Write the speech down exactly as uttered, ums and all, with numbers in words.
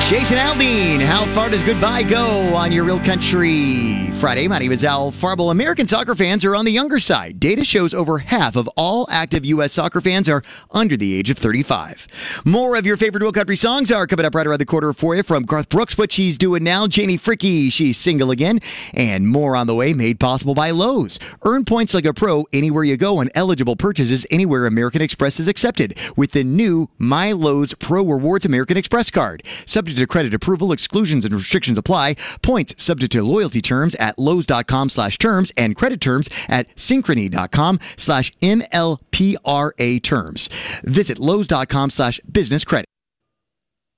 Jason Aldean, how far does goodbye go on your Real Country Friday? My name is Al Farble. American soccer fans are on the younger side. Data shows over half of all active U S soccer fans are under the age of thirty-five. More of your favorite Real Country songs are coming up right around the corner for you from Garth Brooks, what she's doing now, Janie Fricke, she's single again, and more on the way, made possible by Lowe's. Earn points like a pro anywhere you go on eligible purchases anywhere American Express is accepted with the new My Lowe's Pro Rewards American Express card. Subject to credit approval, exclusions and restrictions apply. Points subject to loyalty terms at Lowe's.com slash terms and credit terms at Synchrony.com slash MLPRA terms. Visit Lowe's.com slash business credit.